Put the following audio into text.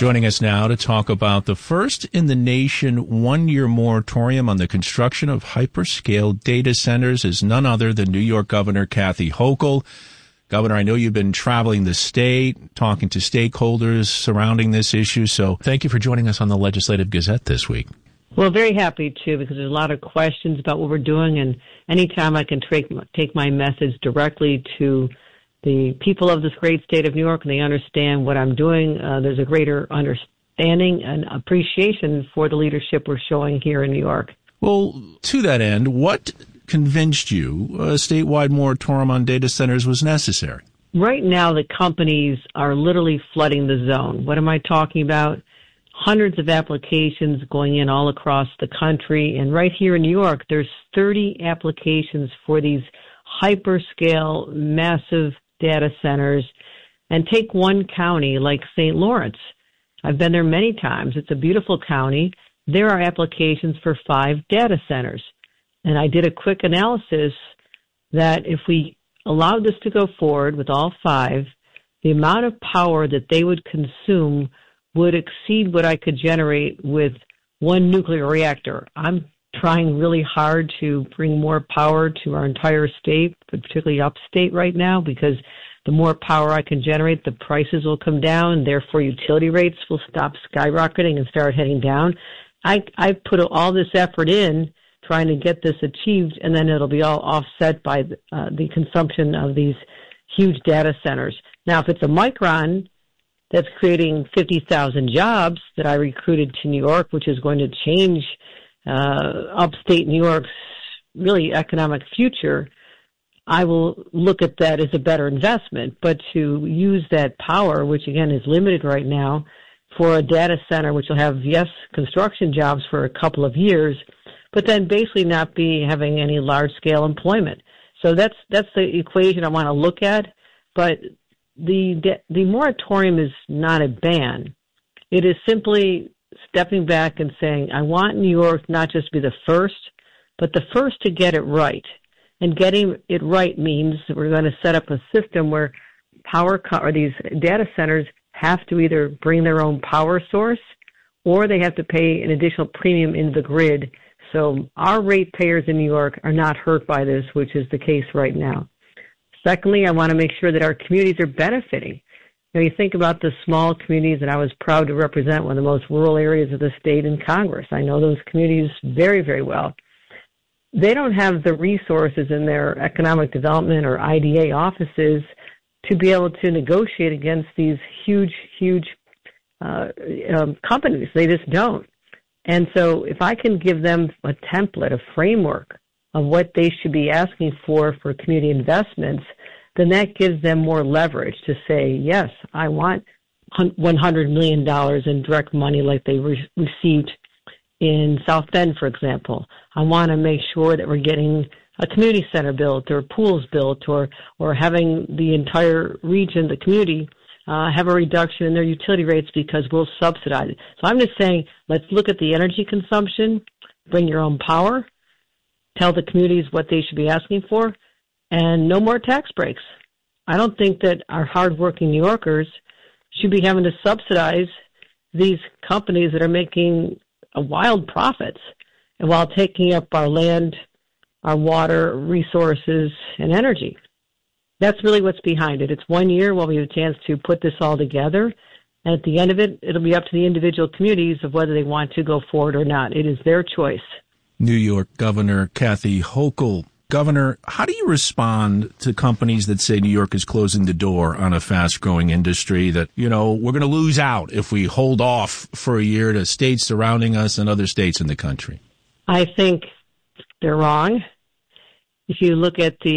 Joining us now to talk about the first in the nation one-year moratorium on the construction of hyperscale data centers is none other than New York Governor Kathy Hochul. Governor, I know you've been traveling the state, talking to stakeholders surrounding this issue, so thank you for joining us on the Legislative Gazette this week. Well, very happy to, because there's a lot of questions about what we're doing, and anytime I can take my message directly to the people of this great state of New York and they understand what I'm doing, there's a greater understanding and appreciation for the leadership we're showing here in New York. Well, to that end, what convinced you a statewide moratorium on data centers was necessary? Right now, the companies are literally flooding the zone. What am I talking about? Hundreds of applications going in all across the country. And right here in New York, there's 30 applications for these hyperscale, massive data centers. And take one county like St. Lawrence. I've been there many times. It's a beautiful county. There are applications for 5 data centers. And I did a quick analysis that if we allowed this to go forward with all 5, the amount of power that they would consume would exceed what I could generate with one nuclear reactor. I'm trying really hard to bring more power to our entire state, but particularly upstate right now, because the more power I can generate, the prices will come down, and therefore utility rates will stop skyrocketing and start heading down. I put all this effort in trying to get this achieved, and then it'll be all offset by the consumption of these huge data centers. Now, if it's a Micron that's creating 50,000 jobs that I recruited to New York, which is going to change upstate New York's really economic future, I will look at that as a better investment. But to use that power, which again is limited right now, for a data center which will have, yes, construction jobs for a couple of years, but then basically not be having any large-scale employment. So that's the equation I want to look at. But the moratorium is not a ban. It is simply stepping back and saying, I want New York not just to be the first, but the first to get it right. And getting it right means that we're going to set up a system where these data centers have to either bring their own power source or they have to pay an additional premium into the grid. So our ratepayers in New York are not hurt by this, which is the case right now. Secondly, I want to make sure that our communities are benefiting. You think about the small communities, and I was proud to represent one of the most rural areas of the state in Congress. I know those communities very, very well. They don't have the resources in their economic development or IDA offices to be able to negotiate against these huge companies. They just don't. And so if I can give them a template, a framework of what they should be asking for community investments, then that gives them more leverage to say, yes, I want $100 million in direct money like they received in South Bend, for example. I want to make sure that we're getting a community center built or pools built or having the entire region, the community, have a reduction in their utility rates because we'll subsidize it. So I'm just saying, let's look at the energy consumption, bring your own power, tell the communities what they should be asking for, and no more tax breaks. I don't think that our hardworking New Yorkers should be having to subsidize these companies that are making wild profits and while taking up our land, our water, resources, and energy. That's really what's behind it. It's 1 year while we have a chance to put this all together. And at the end of it, it'll be up to the individual communities of whether they want to go forward or not. It is their choice. New York Governor Kathy Hochul. Governor, how do you respond to companies that say New York is closing the door on a fast-growing industry that, we're going to lose out if we hold off for a year to states surrounding us and other states in the country? I think they're wrong. If you look at the